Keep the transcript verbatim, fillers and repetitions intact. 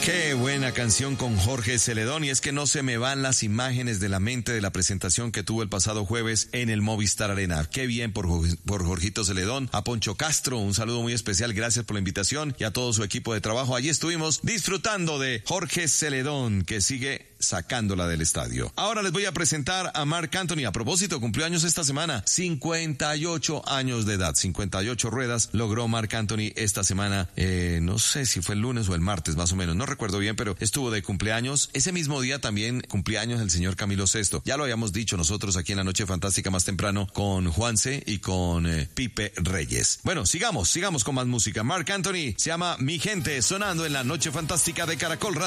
Qué buena canción con Jorge Celedón, y es que no se me van las imágenes de la mente de la presentación que tuvo el pasado jueves en el Movistar Arena. Qué bien por, por Jorgito Celedón. A Poncho Castro, un saludo muy especial, gracias por la invitación, y a todo su equipo de trabajo. Allí estuvimos disfrutando de Jorge Celedón, que sigue sacándola del estadio. Ahora les voy a presentar a Marc Anthony. A propósito, cumplió años esta semana, cincuenta y ocho años de edad, cincuenta y ocho ruedas logró Marc Anthony esta semana, eh, no sé si fue el lunes o el martes más o menos, no recuerdo bien, pero estuvo de cumpleaños. Ese mismo día también cumpleaños el señor Camilo Sesto. Ya lo habíamos dicho nosotros aquí en La Noche Fantástica más temprano con Juanse y con eh, Pipe Reyes. Bueno, sigamos, sigamos con más música. Marc Anthony se llama Mi Gente, sonando en La Noche Fantástica de Caracol Radio.